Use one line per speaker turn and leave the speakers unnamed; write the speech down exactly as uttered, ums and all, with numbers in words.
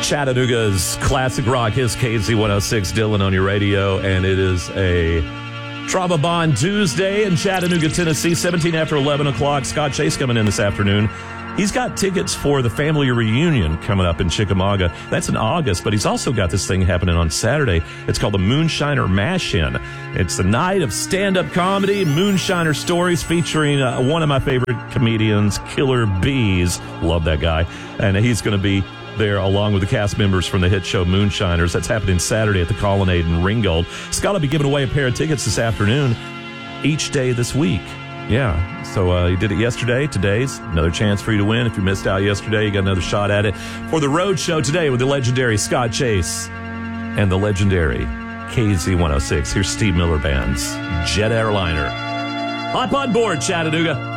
Chattanooga's classic rock, his K Z one oh six, Dylan on your radio, and it is a Trauma Bond Tuesday in Chattanooga, Tennessee, seventeen after eleven o'clock. Scott Chase coming in this afternoon. He's got tickets for the family reunion coming up in Chickamauga. That's in August, but he's also got this thing happening on Saturday. It's called the Moonshiner Mash-In. It's the night of stand-up comedy, moonshiner stories featuring uh, one of my favorite comedians, Killer Bees. Love that guy. And he's going to be there along with the cast members from the hit show Moonshiners. That's happening Saturday at the Colonnade in Ringgold. Scott will be giving away a pair of tickets this afternoon each day this week. Yeah, so uh, you did it yesterday. Today's another chance for you to win. If you missed out yesterday, you got another shot at it for the road show today with the legendary Scott Chase and the legendary K Z one oh six. Here's Steve Miller Band's Jet Airliner. Hop on board, Chattanooga.